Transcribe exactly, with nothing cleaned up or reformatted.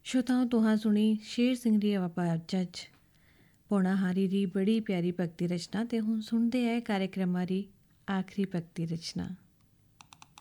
ਸ਼ੋਤਾਓ ਤੁਹਾਂ ਸੁਣੀ ਸ਼ੇਰ ਸਿੰਘ ਦੀ ਆਵਾਜ਼ਾਂ 'ਚ ਪੌਣਾ ਹਾਰੀ ਦੀ ਬੜੀ ਪਿਆਰੀ ਭਗਤੀ ਰਚਨਾ। ਅਤੇ ਹੁਣ ਸੁਣਦੇ ਹੈ ਕਾਰਿਕ੍ਰਮਾਂ ਦੀ ਆਖਰੀ ਭਗਤੀ ਰਚਨਾ।